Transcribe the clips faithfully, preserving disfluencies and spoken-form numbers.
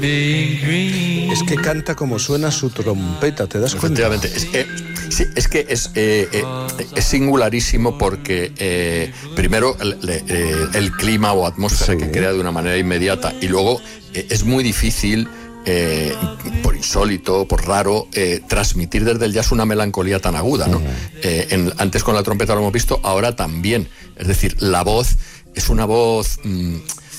Es que canta como suena su trompeta, ¿te das cuenta? Efectivamente. Es, eh, sí, es que es, eh, eh, es singularísimo porque, eh, primero, el, eh, el clima o atmósfera sí. que crea de una manera inmediata, y luego eh, es muy difícil, eh, por insólito, por raro, eh, transmitir desde el jazz una melancolía tan aguda, ¿no? Uh-huh. Eh, en, antes con la trompeta lo hemos visto, ahora también. Es decir, la voz es una voz... Mmm,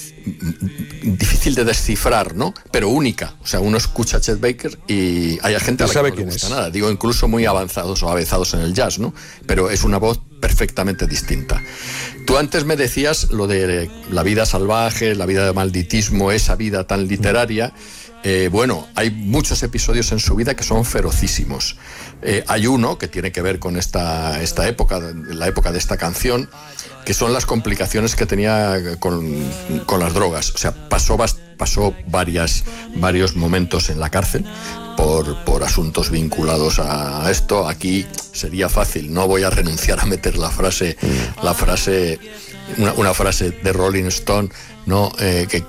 difícil de descifrar, ¿no? Pero única. O sea, uno escucha a Chet Baker y hay gente a la que no le gusta nada. Digo, incluso muy avanzados o avezados en el jazz, ¿no? Pero es una voz perfectamente distinta. Tú antes me decías lo de la vida salvaje, la vida de malditismo, esa vida tan literaria. Eh, bueno, hay muchos episodios en su vida que son ferocísimos. Eh, hay uno que tiene que ver con esta, esta época, la época de esta canción, que son las complicaciones que tenía con, con las drogas. O sea, pasó, pasó varias, varios momentos en la cárcel por, por asuntos vinculados a esto. Aquí sería fácil, no voy a renunciar a meter la frase, la frase, una, una frase de Rolling Stone, ¿no? Eh, que...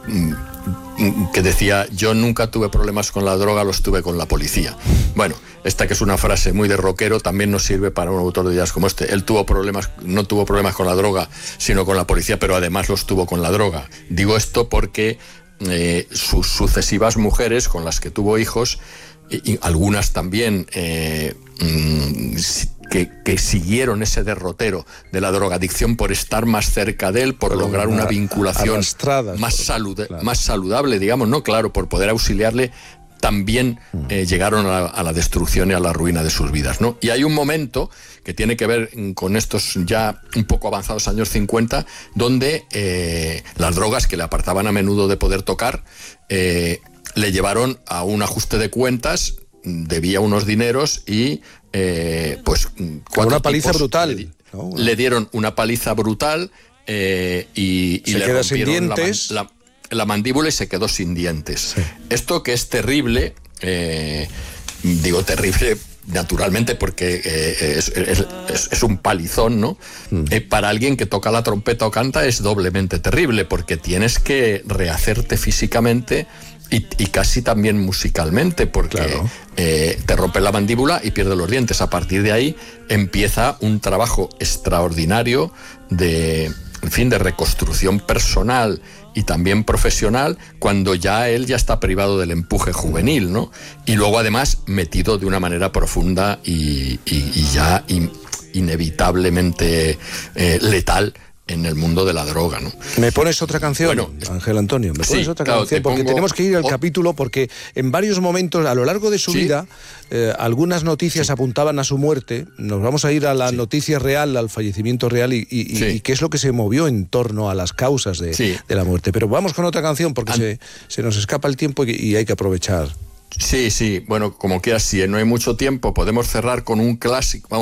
que decía, yo nunca tuve problemas con la droga, los tuve con la policía. Bueno, esta que es una frase muy de rockero, también nos sirve para un autor de jazz como este. Él tuvo problemas, no tuvo problemas con la droga, sino con la policía, pero además los tuvo con la droga. Digo esto porque eh, sus sucesivas mujeres con las que tuvo hijos, y, y algunas también eh, mmm, Que, que siguieron ese derrotero de la drogadicción por estar más cerca de él, por Pero lograr una vinculación más, salud, claro. más saludable, digamos, ¿no? Claro, por poder auxiliarle, también eh, llegaron a, a la destrucción y a la ruina de sus vidas, ¿no? Y hay un momento que tiene que ver con estos ya un poco avanzados años cincuenta, donde eh, las drogas, que le apartaban a menudo de poder tocar, eh, le llevaron a un ajuste de cuentas, debía unos dineros y eh, pues una paliza brutal le, ¿no? le dieron una paliza brutal eh, y, y se le queda sin dientes la, la, la mandíbula y se quedó sin dientes. Sí. Esto que es terrible, eh, digo terrible naturalmente porque eh, es, es, es, es un palizón, ¿no? Mm. Eh, para alguien que toca la trompeta o canta es doblemente terrible porque tienes que rehacerte físicamente Y, y casi también musicalmente, porque claro. eh, te rompe la mandíbula y pierdes los dientes. A partir de ahí empieza un trabajo extraordinario de, en fin, de reconstrucción personal y también profesional, cuando ya él ya está privado del empuje juvenil, ¿no? Y luego además metido de una manera profunda y, y, y ya in, inevitablemente eh, letal en el mundo de la droga, ¿no? ¿Me pones otra canción, bueno, Ángel Antonio? ¿Me pones sí, otra claro, canción? Porque pongo... tenemos que ir al oh. capítulo, porque en varios momentos, a lo largo de su ¿Sí? vida, eh, algunas noticias sí. apuntaban a su muerte. Nos vamos a ir a la sí. noticia real, al fallecimiento real, y, y, sí. y qué es lo que se movió en torno a las causas de, sí. de la muerte. Pero vamos con otra canción, porque An... se, se nos escapa el tiempo y, y hay que aprovechar. Sí, sí, bueno, como quieras, si no hay mucho tiempo, podemos cerrar con un clásico. Vamos,